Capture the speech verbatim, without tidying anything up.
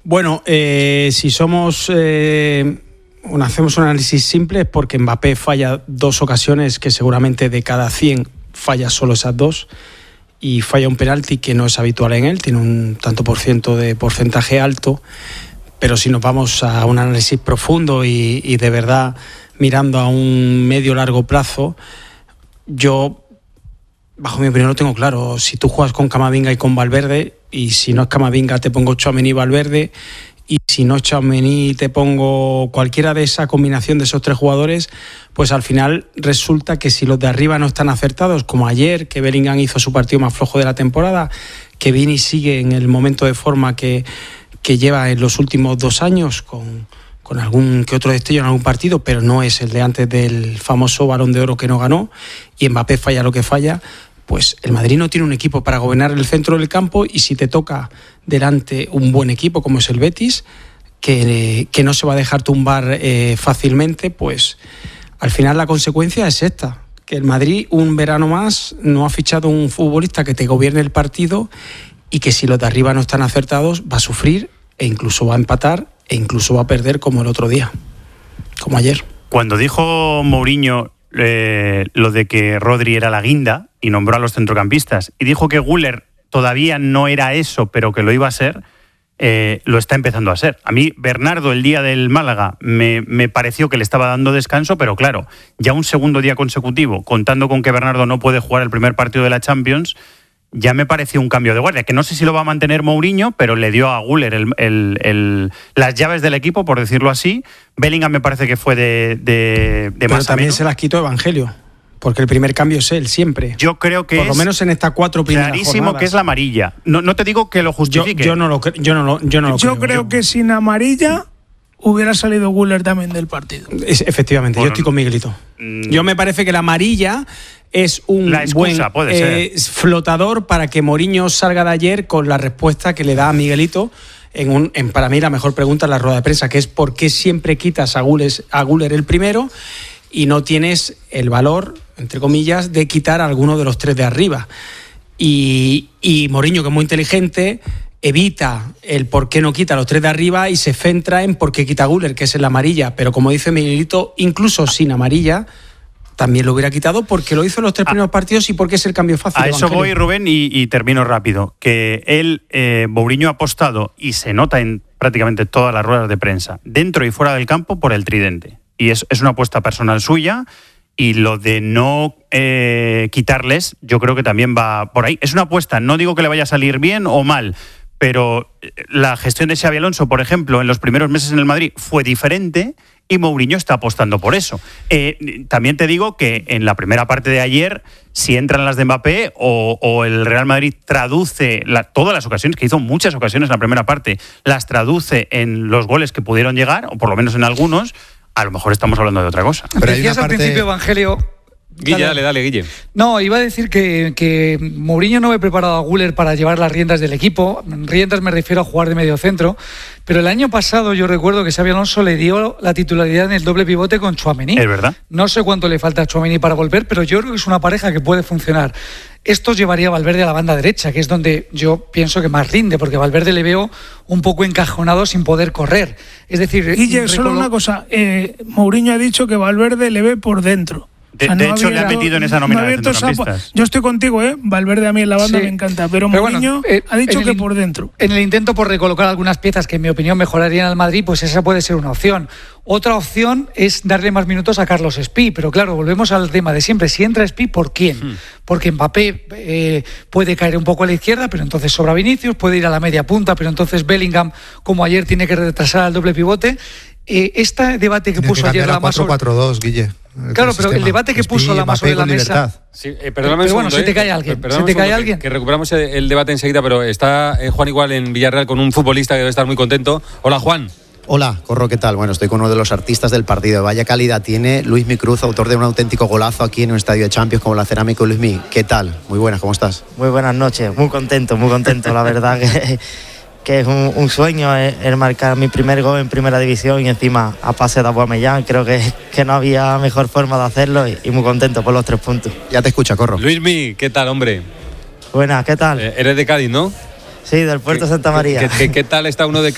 Bueno, eh, si somos... Eh, bueno, hacemos un análisis simple, es porque Mbappé falla dos ocasiones que seguramente de cada cien falla solo esas dos, y falla un penalti que no es habitual en él, tiene un tanto por ciento de porcentaje alto, pero si nos vamos a un análisis profundo y, y de verdad mirando a un medio largo plazo, yo, bajo mi opinión, lo tengo claro. Si tú juegas con Camavinga y con Valverde, y si no es Camavinga te pongo Tchouaméni y Valverde, y si no Tchouaméni te pongo cualquiera de esa combinación de esos tres jugadores, pues al final resulta que si los de arriba no están acertados, como ayer, que Bellingham hizo su partido más flojo de la temporada, que Vini sigue en el momento de forma que, que lleva en los últimos dos años, con, con algún que otro destello en algún partido, pero no es el de antes del famoso Balón de Oro que no ganó, y Mbappé falla lo que falla, pues el Madrid no tiene un equipo para gobernar el centro del campo, y si te toca delante un buen equipo como es el Betis, que, que no se va a dejar tumbar eh, fácilmente, pues al final la consecuencia es esta, que el Madrid un verano más no ha fichado un futbolista que te gobierne el partido, y que si los de arriba no están acertados va a sufrir e incluso va a empatar e incluso va a perder, como el otro día, como ayer. Cuando dijo Mourinho eh, lo de que Rodri era la guinda y nombró a los centrocampistas y dijo que Güler todavía no era eso, pero que lo iba a ser, eh, lo está empezando a ser. A mí Bernardo el día del Málaga me, me pareció que le estaba dando descanso, pero claro, ya un segundo día consecutivo, contando con que Bernardo no puede jugar el primer partido de la Champions, ya me pareció un cambio de guardia, que no sé si lo va a mantener Mourinho, pero le dio a Güler el, el, el, las llaves del equipo, por decirlo así. Bellingham me parece que fue de, de, de pero más también a menos. Se las quitó Evangelio, porque el primer cambio es él siempre. Yo creo que por lo es menos en estas cuatro primeras clarísimo jornadas. Que es la amarilla. No, no te digo que lo justifique. Yo, yo no lo, yo no lo, yo no lo yo creo. creo que sin amarilla hubiera salido Güler también del partido. Es, efectivamente, bueno, yo estoy con Miguelito. Mm, yo me parece que la amarilla es un la excusa, buen puede eh, flotador para que Mourinho salga de ayer con la respuesta que le da a Miguelito en, un, en para mí la mejor pregunta en la rueda de prensa, que es ¿por qué siempre quitas a Güler, a Güler el primero y no tienes el valor, entre comillas, de quitar a alguno de los tres de arriba? Y, y Mourinho, que es muy inteligente, evita el por qué no quita a los tres de arriba y se centra en por qué quita a Güler, que es en la amarilla. Pero como dice Miguelito, incluso sin amarilla también lo hubiera quitado, porque lo hizo en los tres primeros partidos y porque es el cambio fácil. A eso Evangelio. voy, Rubén, y, y termino rápido. Que él, eh, Mourinho ha apostado, y se nota en prácticamente todas las ruedas de prensa, dentro y fuera del campo, por el tridente. Y es, es una apuesta personal suya, y lo de no eh, quitarles, yo creo que también va por ahí. Es una apuesta, no digo que le vaya a salir bien o mal, pero la gestión de Xabi Alonso, por ejemplo, en los primeros meses en el Madrid fue diferente, y Mourinho está apostando por eso. Eh, también te digo que en la primera parte de ayer, si entran las de Mbappé o, o el Real Madrid traduce la, todas las ocasiones, que hizo muchas ocasiones en la primera parte, las traduce en los goles que pudieron llegar, o por lo menos en algunos, a lo mejor estamos hablando de otra cosa. Pero decías parte... al principio, Evangelio... Guille, dale, dale, Guille. No, iba a decir que, que Mourinho no ve preparado a Güler para llevar las riendas del equipo. Riendas me refiero a jugar de medio centro. Pero el año pasado yo recuerdo que Xabi Alonso le dio la titularidad en el doble pivote con Tchouaméni. Es verdad. No sé cuánto le falta a Tchouaméni para volver, pero yo creo que es una pareja que puede funcionar. Esto llevaría a Valverde a la banda derecha, que es donde yo pienso que más rinde, porque Valverde le veo un poco encajonado sin poder correr. Es decir... Guille, recolo... solo una cosa. Eh, Mourinho ha dicho que Valverde le ve por dentro. De, o sea, de no hecho, le ha abierto, metido en esa nómina no de esa, centrocampistas. Yo estoy contigo, ¿eh? Valverde a mí en la banda Sí. me encanta, pero, pero Mourinho bueno, eh, ha dicho que el, por dentro. En el intento por recolocar algunas piezas que en mi opinión mejorarían al Madrid, pues esa puede ser una opción. Otra opción es darle más minutos a Carlos Espí, pero claro, volvemos al tema de siempre. Si entra Espí, ¿por quién? Hmm. Porque Mbappé eh, puede caer un poco a la izquierda, pero entonces sobra Vinicius, puede ir a la media punta, pero entonces Bellingham, como ayer, tiene que retrasar al doble pivote. Eh, este debate que Tiene puso que ayer la más cuatro cuatro dos, Guille. Claro, pero el debate que puso la más sobre la mesa. Sí, eh, perdóname pero un bueno, segundo, se te eh, cae alguien. perdóname Se te un cae segundo, alguien. Que, que recuperamos el, el debate enseguida, pero está eh, Juan igual en Villarreal con un futbolista que debe estar muy contento. Hola, Juan. Hola, Corro, ¿qué tal? Bueno, estoy con uno de los artistas del partido. Vaya calidad tiene Luismi Cruz, autor de un auténtico golazo aquí en un estadio de Champions como la Cerámica. Luismi, ¿qué tal? Muy buenas, ¿cómo estás? Muy buenas noches, muy contento, muy contento. La verdad que, que es un, un sueño el, el marcar mi primer gol en Primera División y encima a pase de Aubameyang. Creo que, que no había mejor forma de hacerlo y, y muy contento por los tres puntos. Ya te escucha, Corro. Luismi, ¿qué tal, hombre? Buenas, ¿qué tal? Eh, eres de Cádiz, ¿no? Sí, del puerto de Santa María. ¿Qué, qué, qué tal está uno de